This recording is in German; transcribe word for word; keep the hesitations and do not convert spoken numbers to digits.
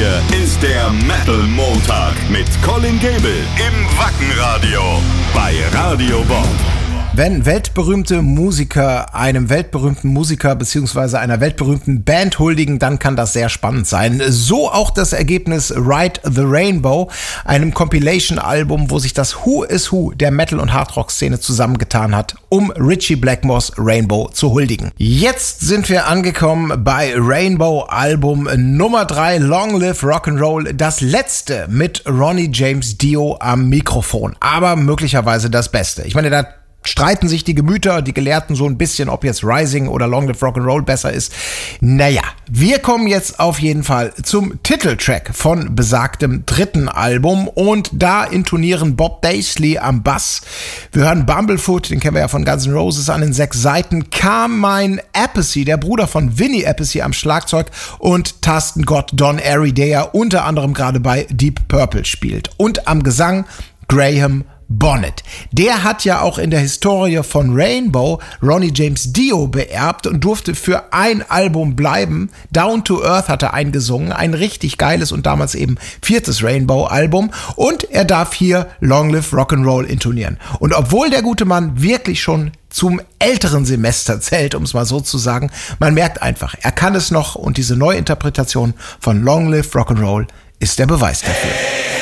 Hier ist der Metal Montag mit Colin Gable im Wackenradio bei Radio Bob. Wenn weltberühmte Musiker einem weltberühmten Musiker bzw. einer weltberühmten Band huldigen, dann kann das sehr spannend sein. So auch das Ergebnis Ride the Rainbow, einem Compilation-Album, wo sich das Who is Who der Metal- und Hardrock-Szene zusammengetan hat, um Ritchie Blackmore's Rainbow zu huldigen. Jetzt sind wir angekommen bei Rainbow Album Nummer drei, Long Live Rock'n'Roll, das letzte mit Ronnie James Dio am Mikrofon, aber möglicherweise das Beste. Ich meine, da streiten sich die Gemüter, die Gelehrten so ein bisschen, ob jetzt Rising oder Long Live Rock'n'Roll besser ist. Naja, wir kommen jetzt auf jeden Fall zum Titeltrack von besagtem dritten Album und da intonieren Bob Daisley am Bass. Wir hören Bumblefoot, den kennen wir ja von Guns N' Roses, an den sechs Seiten. Carmine Appice, der Bruder von Vinnie Appice, am Schlagzeug und Tastengott Don Airey, der ja unter anderem gerade bei Deep Purple spielt. Und am Gesang Graham Bonnet. Der hat ja auch in der Historie von Rainbow Ronnie James Dio beerbt und durfte für ein Album bleiben. Down to Earth hat er eingesungen, ein richtig geiles und damals eben viertes Rainbow-Album. Und er darf hier Long Live Rock'n'Roll intonieren. Und obwohl der gute Mann wirklich schon zum älteren Semester zählt, um es mal so zu sagen, man merkt einfach, er kann es noch und diese Neuinterpretation von Long Live Rock'n'Roll ist der Beweis dafür.